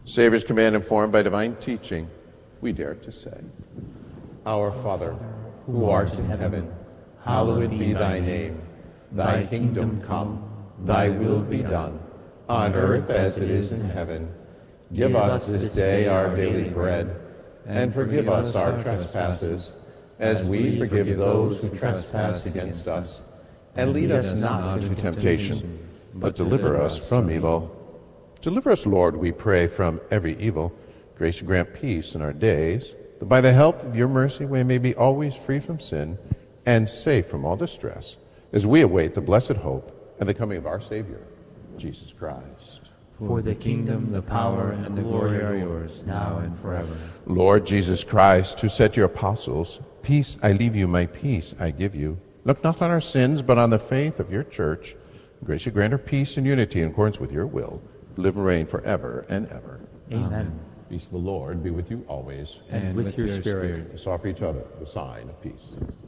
Savior's command informed by divine teaching, we dare to say, Our Father, who art in heaven, hallowed be thy name. Thy kingdom come, thy will be done, on earth as it is in heaven. Give us this day our daily bread, and forgive us our trespasses, as we forgive those who trespass against us. And lead us not into temptation, but deliver us from evil. Deliver us, Lord, we pray, from every evil. Grace to grant peace in our days, that by the help of your mercy we may be always free from sin and safe from all distress, as we await the blessed hope and the coming of our Savior, Jesus Christ. For the kingdom, the power, and the glory are yours, now and forever. Lord Jesus Christ, who said to your apostles, Peace I leave you, my peace I give you, look not on our sins, but on the faith of your church. Grace you grant her peace and unity in accordance with your will, live and reign forever and ever. Amen. Peace of the Lord be with you always. And with your spirit. Let's offer each other the sign of peace.